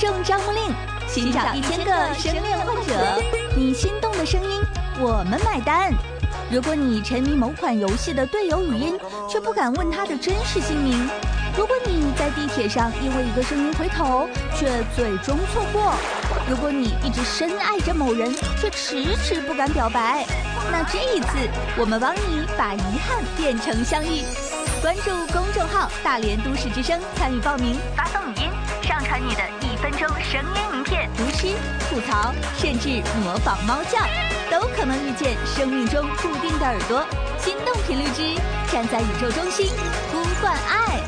众招募令，寻找1000个生恋患者，你心动的声音，我们买单。如果你沉迷某款游戏的队友语音，却不敢问他的真实姓名；如果你在地铁上因为一个声音回头，却最终错过；如果你一直深爱着某人，却迟迟不敢表白，那这一次我们帮你把遗憾变成相遇。关注公众号大连都市之声，参与报名，发送语音，上传你的1分钟声音名片，读诗、吐槽，甚至模仿猫叫，都可能遇见生命中注定的耳朵。心动频率之站在宇宙中心，呼唤爱。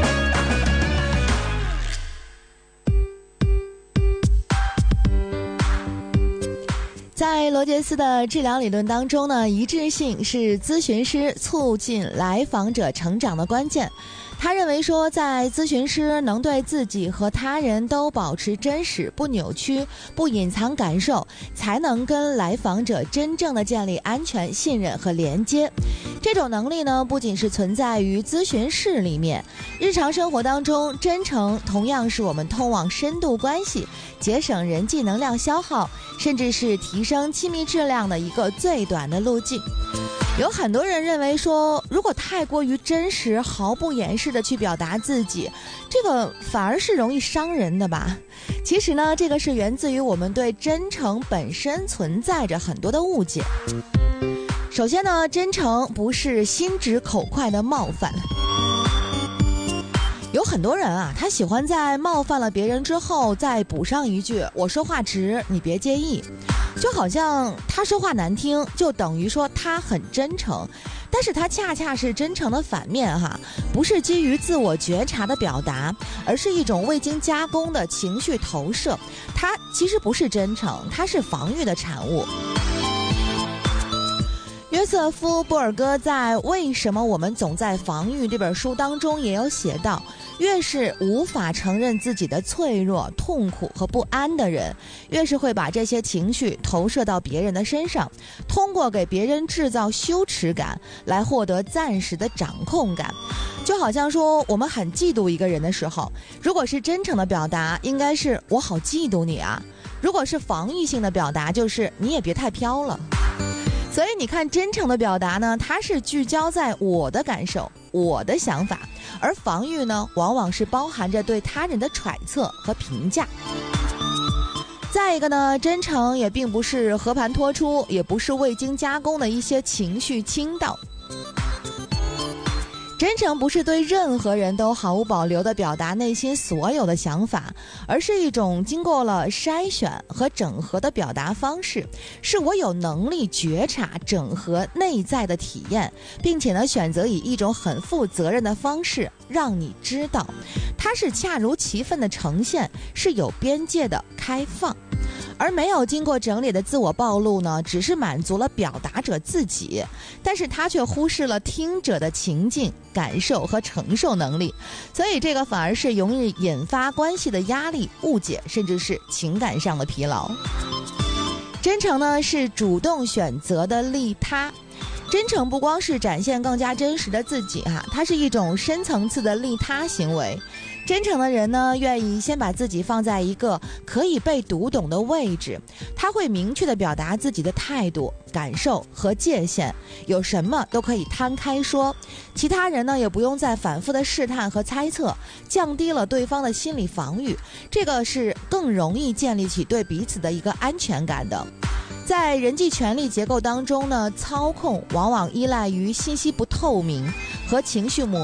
在罗杰斯的治疗理论当中呢，一致性是咨询师促进来访者成长的关键。他认为说，在咨询师能对自己和他人都保持真实，不扭曲，不隐藏感受，才能跟来访者真正的建立安全、信任和连接。这种能力呢，不仅是存在于咨询室里面，日常生活当中，真诚同样是我们通往深度关系、节省人际能量消耗，甚至是提升亲密质量的一个最短的路径。有很多人认为说，如果太过于真实，毫不掩饰的去表达自己，这个反而是容易伤人的吧。其实呢，这个是源自于我们对真诚本身存在着很多的误解。首先呢，真诚不是心直口快的冒犯。有很多人啊，他喜欢在冒犯了别人之后再补上一句，我说话直，你别介意。就好像他说话难听，就等于说他很真诚，但是他恰恰是真诚的反面哈，不是基于自我觉察的表达，而是一种未经加工的情绪投射。它其实不是真诚，它是防御的产物。约瑟夫·布尔戈在《为什么我们总在防御》这本书当中也有写到，越是无法承认自己的脆弱、痛苦和不安的人，越是会把这些情绪投射到别人的身上，通过给别人制造羞耻感来获得暂时的掌控感。就好像说，我们很嫉妒一个人的时候，如果是真诚的表达，应该是我好嫉妒你啊；如果是防御性的表达，就是你也别太飘了。所以你看，真诚的表达呢，它是聚焦在我的感受、我的想法，而防御呢，往往是包含着对他人的揣测和评价。再一个呢，真诚也并不是和盘托出，也不是未经加工的一些情绪倾倒。真诚不是对任何人都毫无保留地表达内心所有的想法，而是一种经过了筛选和整合的表达方式，是我有能力觉察、整合内在的体验，并且呢，选择以一种很负责任的方式让你知道，它是恰如其分的呈现，是有边界的开放。而没有经过整理的自我暴露呢，只是满足了表达者自己，但是他却忽视了听者的情境、感受和承受能力，所以这个反而是容易引发关系的压力、误解，甚至是情感上的疲劳。真诚呢，是主动选择的利他。真诚不光是展现更加真实的自己哈，它是一种深层次的利他行为。真诚的人呢，愿意先把自己放在一个可以被读懂的位置，他会明确地表达自己的态度、感受和界限，有什么都可以摊开说，其他人呢也不用再反复的试探和猜测，降低了对方的心理防御，这个是更容易建立起对彼此的一个安全感的。在人际权力结构当中呢，操控往往依赖于信息不透明和情绪模